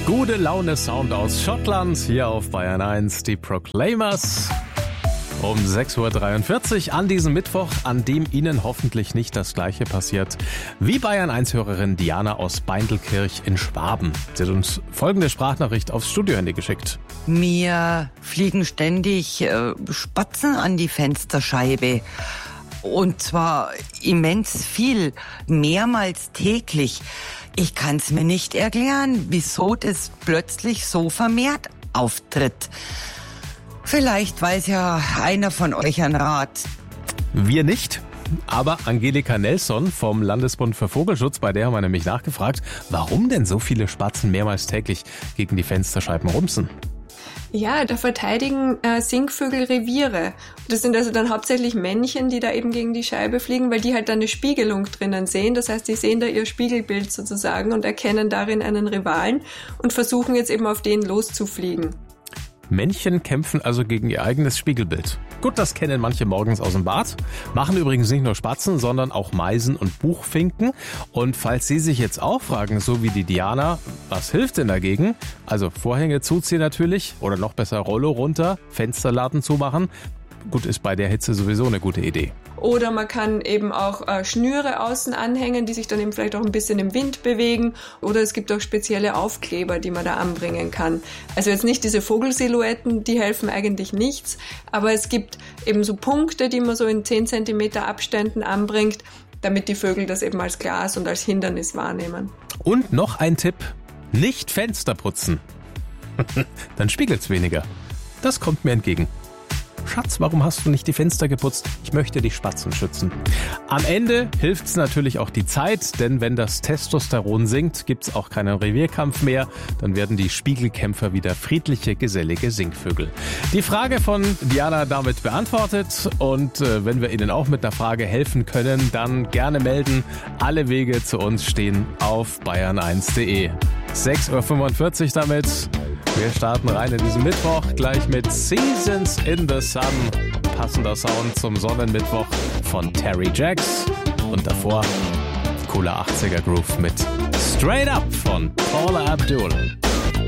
Gute Laune Sound aus Schottland, hier auf Bayern 1, die Proclaimers. Um 6.43 Uhr an diesem Mittwoch, an dem Ihnen hoffentlich nicht das Gleiche passiert wie Bayern 1-Hörerin Diana aus Beindelkirch in Schwaben. Sie hat uns folgende Sprachnachricht aufs Studiohandy geschickt. Mir fliegen ständig Spatzen an die Fensterscheibe. Und zwar immens viel, mehrmals täglich. Ich kann es mir nicht erklären, wieso das plötzlich so vermehrt auftritt. Vielleicht weiß ja einer von euch einen Rat. Wir nicht, aber Angelika Nelson vom Landesbund für Vogelschutz, bei der haben wir nämlich nachgefragt, warum denn so viele Spatzen mehrmals täglich gegen die Fensterscheiben rumsen. Ja, da verteidigen Singvögel Reviere. Das sind also dann hauptsächlich Männchen, die da eben gegen die Scheibe fliegen, weil die halt dann eine Spiegelung drinnen sehen. Das heißt, die sehen da ihr Spiegelbild sozusagen und erkennen darin einen Rivalen und versuchen jetzt eben auf den loszufliegen. Männchen kämpfen also gegen ihr eigenes Spiegelbild. Gut, das kennen manche morgens aus dem Bad. Machen übrigens nicht nur Spatzen, sondern auch Meisen und Buchfinken. Und falls Sie sich jetzt auch fragen, so wie die Diana, was hilft denn dagegen? Also Vorhänge zuziehen natürlich oder noch besser Rollo runter, Fensterladen zumachen. Gut, ist bei der Hitze sowieso eine gute Idee. Oder man kann eben auch Schnüre außen anhängen, die sich dann eben vielleicht auch ein bisschen im Wind bewegen. Oder es gibt auch spezielle Aufkleber, die man da anbringen kann. Also jetzt nicht diese Vogelsilhouetten, die helfen eigentlich nichts. Aber es gibt eben so Punkte, die man so in 10 cm Abständen anbringt, damit die Vögel das eben als Glas und als Hindernis wahrnehmen. Und noch ein Tipp, nicht Fenster putzen. Dann spiegelt's weniger. Das kommt mir entgegen. Schatz, warum hast du nicht die Fenster geputzt? Ich möchte die Spatzen schützen. Am Ende hilft's natürlich auch die Zeit, denn wenn das Testosteron sinkt, gibt's auch keinen Revierkampf mehr. Dann werden die Spiegelkämpfer wieder friedliche, gesellige Singvögel. Die Frage von Diana damit beantwortet und wenn wir Ihnen auch mit einer Frage helfen können, dann gerne melden. Alle Wege zu uns stehen auf bayern1.de. 6.45 Uhr damit. Wir starten rein in diesen Mittwoch, gleich mit Seasons in the Sun. Passender Sound zum Sonnenmittwoch von Terry Jacks. Und davor cooler 80er Groove mit Straight Up von Paula Abdul.